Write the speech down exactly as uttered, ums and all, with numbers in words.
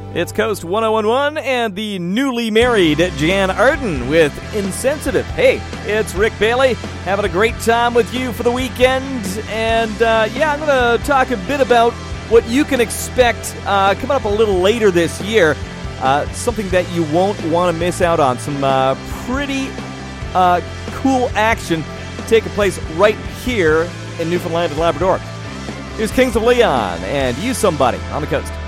It's Coast one oh one one and the newly married Jan Arden with Insensitive. Hey, it's Rick Bailey, having a great time with you for the weekend. And uh, yeah, I'm going to talk a bit about what you can expect uh, coming up a little later this year. Uh, something that you won't want to miss out on. Some uh, pretty uh, cool action taking place right here in Newfoundland and Labrador. Here's Kings of Leon and You Somebody on the Coast.